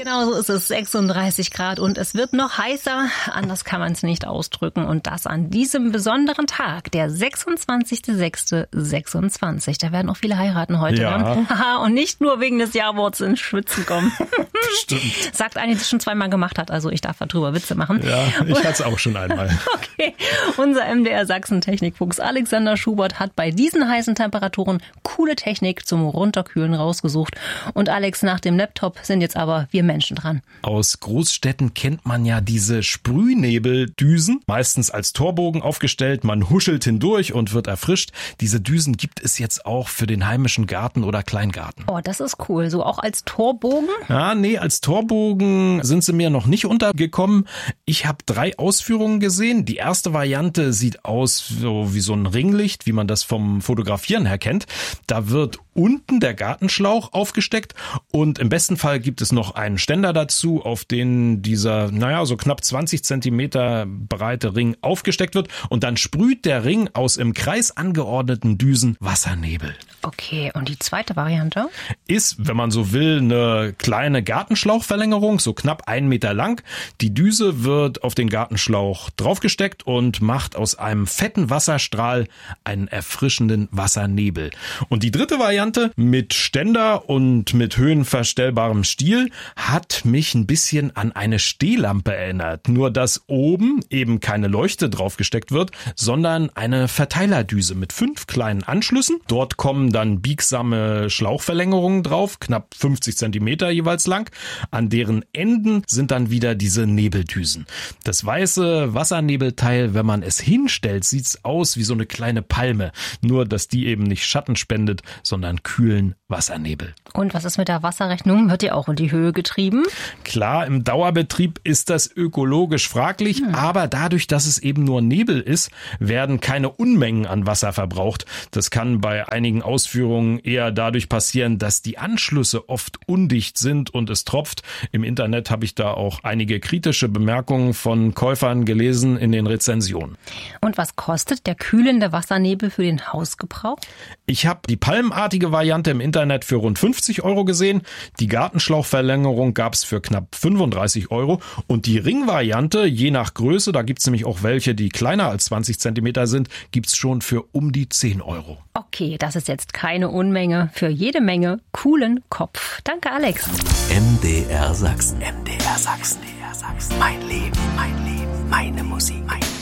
Genau so ist es, 36 Grad und es wird noch heißer, anders kann man es nicht ausdrücken und das an diesem besonderen Tag, der 26.06.26. Da werden auch viele heiraten heute. Ja. Ne? Und nicht nur wegen des Jahrworts ins Schwitzen kommen. Stimmt. Sagt eine, die es schon zweimal gemacht hat, also ich darf darüber Witze machen. Ja, ich hatte es auch schon einmal. Okay, unser MDR Sachsen-Technikfuchs Alexander Schubert hat bei diesen heißen Temperaturen coole Technik zum Runterkühlen rausgesucht. Und Alex, nach dem Laptop sind jetzt aber wir Menschen dran. Aus Großstädten kennt man ja diese Sprühnebeldüsen, meistens als Torbogen aufgestellt. Man huschelt hindurch und wird erfrischt. Diese Düsen gibt es jetzt auch für den heimischen Garten oder Kleingarten. Oh, das ist cool. So auch als Torbogen? Ja, nee, als Torbogen sind sie mir noch nicht untergekommen. Ich habe 3 Ausführungen gesehen. Die erste Variante sieht aus so wie so ein Ringlicht, wie man das vom Fotografieren her kennt. Da wird unten der Gartenschlauch aufgesteckt und im besten Fall gibt es noch einen Ständer dazu, auf den dieser, so knapp 20 Zentimeter breite Ring aufgesteckt wird und dann sprüht der Ring aus im Kreis angeordneten Düsen Wassernebel. Okay, und die zweite Variante? Ist, wenn man so will, eine kleine Gartenschlauchverlängerung, so knapp 1 Meter lang. Die Düse wird auf den Gartenschlauch draufgesteckt und macht aus einem fetten Wasserstrahl einen erfrischenden Wassernebel. Und die dritte Variante mit Ständer und mit höhenverstellbarem Stiel hat mich ein bisschen an eine Stehlampe erinnert. Nur dass oben eben keine Leuchte draufgesteckt wird, sondern eine Verteilerdüse mit 5 kleinen Anschlüssen. Dort kommen dann biegsame Schlauchverlängerungen drauf, knapp 50 Zentimeter jeweils lang. An deren Enden sind dann wieder diese Nebeldüsen. Das weiße Wassernebelteil, wenn man es hinstellt, sieht's aus wie so eine kleine Palme. Nur dass die eben nicht Schatten spendet, sondern kühlen Wassernebel. Und was ist mit der Wasserrechnung? Wird die auch in die Höhe getrieben? Klar, im Dauerbetrieb ist das ökologisch fraglich, aber dadurch, dass es eben nur Nebel ist, werden keine Unmengen an Wasser verbraucht. Das kann bei einigen Ausführungen eher dadurch passieren, dass die Anschlüsse oft undicht sind und es tropft. Im Internet habe ich da auch einige kritische Bemerkungen von Käufern gelesen in den Rezensionen. Und was kostet der kühlende Wassernebel für den Hausgebrauch? Ich habe die palmenartige Variante im Internet für rund 50 € gesehen. Die Gartenschlauchverlängerung gab es für knapp 35 € und die Ringvariante, je nach Größe, da gibt es nämlich auch welche, die kleiner als 20 Zentimeter sind, gibt es schon für um die 10 €. Okay, das ist jetzt keine Unmenge. Für jede Menge coolen Kopf. Danke, Alex. MDR Sachsen. MDR Sachsen. Mein Leben, meine Musik,